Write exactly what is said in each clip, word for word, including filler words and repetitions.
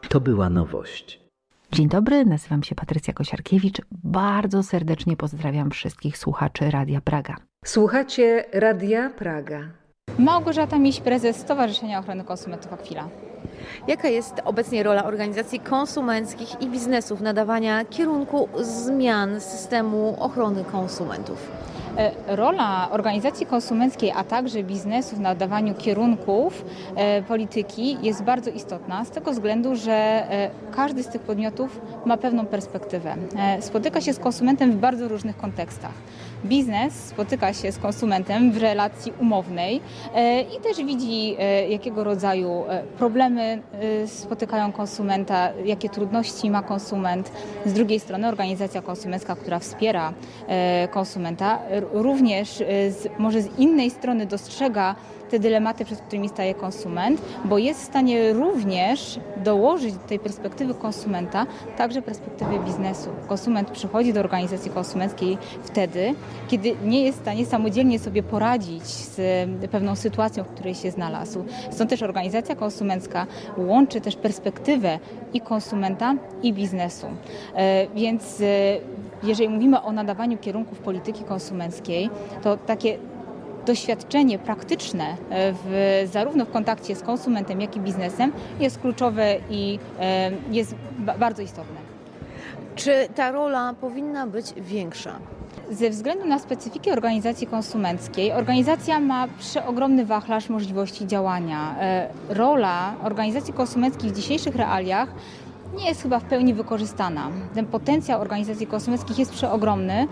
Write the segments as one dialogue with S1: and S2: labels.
S1: To była nowość.
S2: Dzień dobry, nazywam się Patrycja Kosiarkiewicz. Bardzo serdecznie pozdrawiam wszystkich słuchaczy Radia Praga.
S3: Słuchacie Radia Praga.
S4: Małgorzata Miś, prezes Stowarzyszenia Ochrony Konsumentów Aquila.
S5: Jaka jest obecnie rola organizacji konsumenckich i biznesu w nadawaniu kierunku zmian systemu ochrony konsumentów?
S4: Rola organizacji konsumenckiej, a także biznesu w nadawaniu kierunków e, polityki jest bardzo istotna z tego względu, że e, każdy z tych podmiotów ma pewną perspektywę. E, spotyka się z konsumentem w bardzo różnych kontekstach. Biznes spotyka się z konsumentem w relacji umownej e, i też widzi, e, jakiego rodzaju e, problemy e, spotykają konsumenta, jakie trudności ma konsument. Z drugiej strony organizacja konsumencka, która wspiera e, konsumenta, również z, może z innej strony dostrzega te dylematy, przed którymi staje konsument, bo jest w stanie również dołożyć do tej perspektywy konsumenta także perspektywę biznesu. Konsument przychodzi do organizacji konsumenckiej wtedy, kiedy nie jest w stanie samodzielnie sobie poradzić z pewną sytuacją, w której się znalazł. Stąd też organizacja konsumencka łączy też perspektywę i konsumenta, i biznesu. Więc jeżeli mówimy o nadawaniu kierunków polityki konsumenckiej, to takie doświadczenie praktyczne w, zarówno w kontakcie z konsumentem, jak i biznesem jest kluczowe i e, jest ba- bardzo istotne.
S5: Czy ta rola powinna być większa?
S4: Ze względu na specyfikę organizacji konsumenckiej, organizacja ma przeogromny wachlarz możliwości działania. E, rola organizacji konsumenckich w dzisiejszych realiach nie jest chyba w pełni wykorzystana. Ten potencjał organizacji konsumenckich jest przeogromny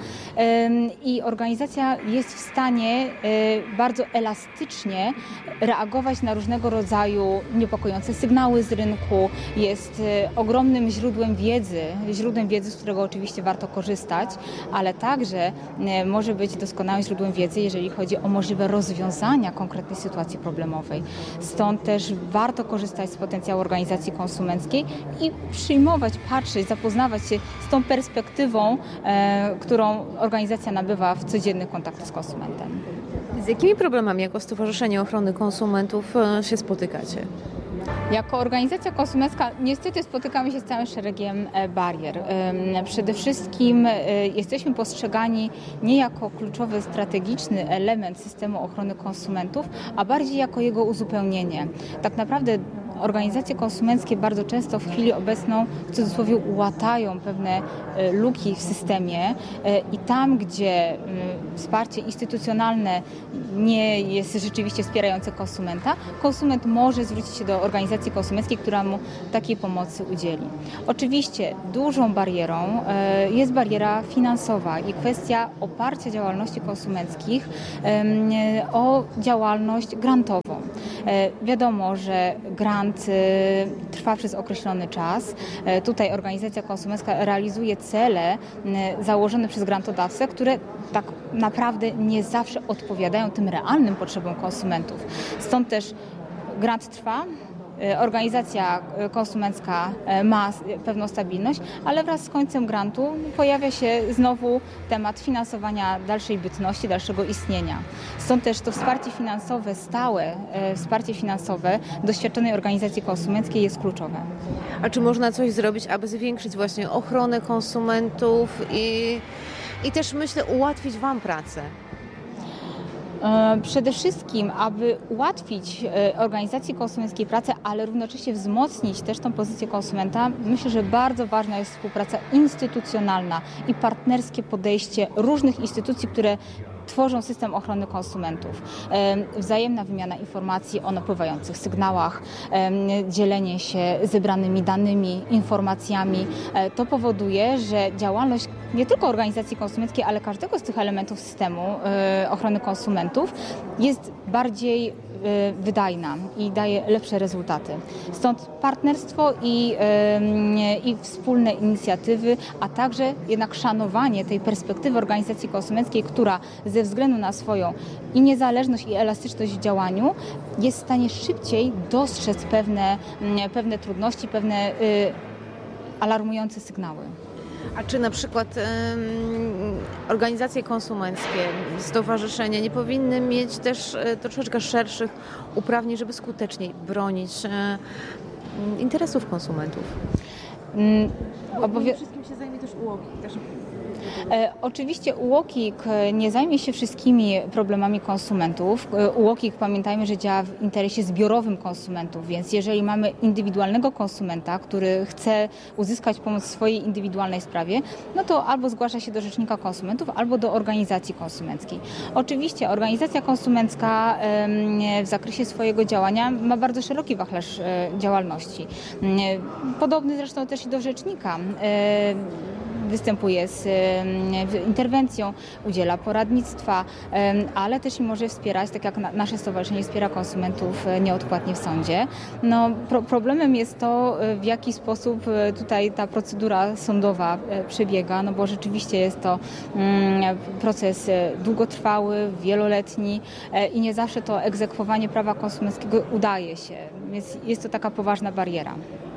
S4: i organizacja jest w stanie bardzo elastycznie reagować na różnego rodzaju niepokojące sygnały z rynku. Jest ogromnym źródłem wiedzy, źródłem wiedzy, z którego oczywiście warto korzystać, ale także może być doskonałym źródłem wiedzy, jeżeli chodzi o możliwe rozwiązania konkretnej sytuacji problemowej. Stąd też warto korzystać z potencjału organizacji konsumenckiej i przyjmować, patrzeć, zapoznawać się z tą perspektywą, e, którą organizacja nabywa w codziennych kontaktach z konsumentem.
S5: Z jakimi problemami jako Stowarzyszenie Ochrony Konsumentów się spotykacie?
S4: Jako organizacja konsumencka niestety spotykamy się z całym szeregiem barier. Przede wszystkim jesteśmy postrzegani nie jako kluczowy, strategiczny element systemu ochrony konsumentów, a bardziej jako jego uzupełnienie. Tak naprawdę organizacje konsumenckie bardzo często w chwili obecną w cudzysłowie łatają pewne luki w systemie i tam, gdzie wsparcie instytucjonalne nie jest rzeczywiście wspierające konsumenta, konsument może zwrócić się do organizacji konsumenckiej, która mu takiej pomocy udzieli. Oczywiście dużą barierą jest bariera finansowa i kwestia oparcia działalności konsumenckich o działalność grantową. Wiadomo, że grant trwa przez określony czas. Tutaj organizacja konsumencka realizuje cele założone przez grantodawcę, które tak naprawdę nie zawsze odpowiadają tym realnym potrzebom konsumentów. Stąd też grant trwa. Organizacja konsumencka ma pewną stabilność, ale wraz z końcem grantu pojawia się znowu temat finansowania dalszej bytności, dalszego istnienia. Stąd też to wsparcie finansowe, stałe wsparcie finansowe doświadczonej organizacji konsumenckiej jest kluczowe.
S5: A czy można coś zrobić, aby zwiększyć właśnie ochronę konsumentów i, i też, myślę, ułatwić Wam pracę?
S4: Przede wszystkim, aby ułatwić organizacji konsumenckiej pracę, ale równocześnie wzmocnić też tą pozycję konsumenta, myślę, że bardzo ważna jest współpraca instytucjonalna i partnerskie podejście różnych instytucji, które tworzą system ochrony konsumentów. Wzajemna wymiana informacji o napływających sygnałach, dzielenie się zebranymi danymi, informacjami. To powoduje, że działalność nie tylko organizacji konsumenckiej, ale każdego z tych elementów systemu ochrony konsumentów jest bardziej wydajna i daje lepsze rezultaty. Stąd partnerstwo i, i wspólne inicjatywy, a także jednak szanowanie tej perspektywy organizacji konsumenckiej, która ze względu na swoją i niezależność, i elastyczność w działaniu jest w stanie szybciej dostrzec pewne, pewne trudności, pewne alarmujące sygnały.
S5: A czy na przykład um, organizacje konsumenckie, stowarzyszenia nie powinny mieć też e, troszeczkę szerszych uprawnień, żeby skuteczniej bronić e, interesów konsumentów.
S4: Mm,
S5: Obowią... Wszystkim się zajmie też U O K I. Też...
S4: E, oczywiście U O K I K nie zajmie się wszystkimi problemami konsumentów. U O K I K, pamiętajmy, że działa w interesie zbiorowym konsumentów, więc jeżeli mamy indywidualnego konsumenta, który chce uzyskać pomoc w swojej indywidualnej sprawie, no to albo zgłasza się do Rzecznika Konsumentów, albo do organizacji konsumenckiej. Oczywiście organizacja konsumencka w zakresie swojego działania ma bardzo szeroki wachlarz działalności. Podobny zresztą też i do Rzecznika. Występuje z interwencją, udziela poradnictwa, ale też i może wspierać, tak jak nasze stowarzyszenie wspiera konsumentów nieodpłatnie w sądzie. No, pro, problemem jest to, w jaki sposób tutaj ta procedura sądowa przebiega, no bo rzeczywiście jest to proces długotrwały, wieloletni i nie zawsze to egzekwowanie prawa konsumenckiego udaje się, więc jest to taka poważna bariera.